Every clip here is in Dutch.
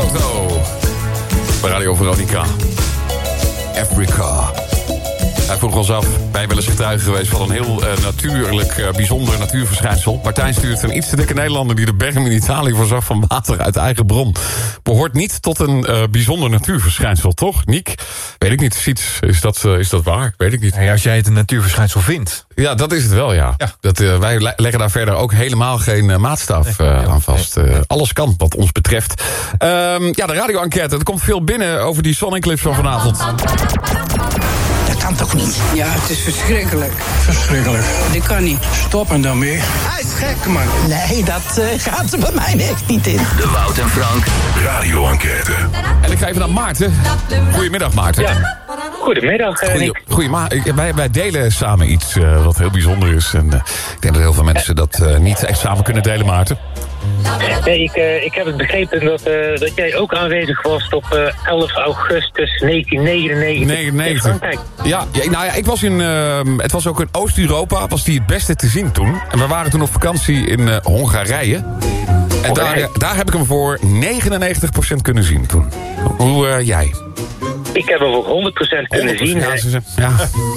Toto. Bij Radio Veronica. Afrika. Hij vroeg ons af, wij wel eens getuige geweest van een heel natuurlijk, bijzonder natuurverschijnsel. Martijn stuurt een iets te dikke Nederlander die de berm in Italië voorzag van water uit eigen bron. Behoort niet tot een bijzonder natuurverschijnsel, toch? Niek? Weet ik niet. Siets, is dat waar? Weet ik niet. Ja, als jij het een natuurverschijnsel vindt. Ja, dat is het wel, ja. Wij leggen daar verder ook helemaal geen maatstaf aan vast. Alles kan, wat ons betreft. De radio-enquête. Er komt veel binnen over die Sonic-clips van vanavond. Dat kan toch niet? Ja, het is verschrikkelijk. Verschrikkelijk. Dit kan niet. Stoppen dan mee. Hij is gek, man. Nee, dat gaat er bij mij echt niet in. De Wout en Frank Radio-enquête. En ik ga even naar Maarten. Goedemiddag, Maarten. Ja. Goedemiddag, Nick. Wij delen samen iets wat heel bijzonder is. En ik denk dat heel veel mensen dat niet echt samen kunnen delen, Maarten. Nee, ik heb het begrepen dat jij ook aanwezig was op 11 augustus 1999 in Frankrijk. Ja, ik was het was ook in Oost-Europa, was die het beste te zien toen. En we waren toen op vakantie in Hongarije. En daar heb ik hem voor 99% kunnen zien toen. Hoe jij? Ik heb hem voor 100% kunnen zien. Ja.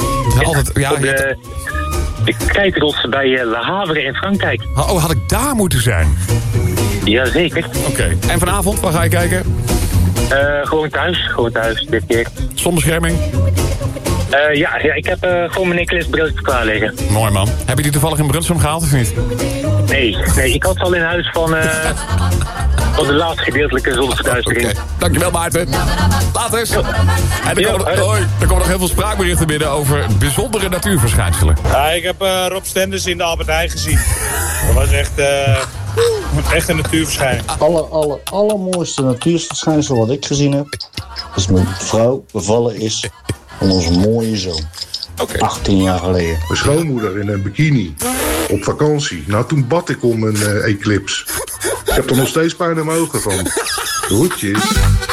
De kijkrots bij Le Havre in Frankrijk. Oh, had ik daar moeten zijn? Jazeker. Oké. En vanavond, waar ga je kijken? Gewoon thuis dit keer. Zonbescherming? Ja, ik heb gewoon mijn Nicholas brilletje klaar liggen. Mooi, man. Heb je die toevallig in Brunsum gehaald of niet? Nee, ik had ze al in huis van de laatste gedeeltelijke zonverduistering. Okay. Dankjewel, Maarten. Later. En er komen nog heel veel spraakberichten binnen over bijzondere natuurverschijnselen. Ja, ik heb Rob Stenders in de Albert Heijn gezien. Dat was echt een natuurverschijnsel. Allermooiste natuurverschijnsel wat ik gezien heb, is mijn vrouw bevallen is van onze mooie zoon. 18 jaar geleden. Mijn schoonmoeder in een bikini. Op vakantie. Nou, toen bad ik om een eclipse. Ik heb er nog steeds pijn in mijn ogen van. Groetjes.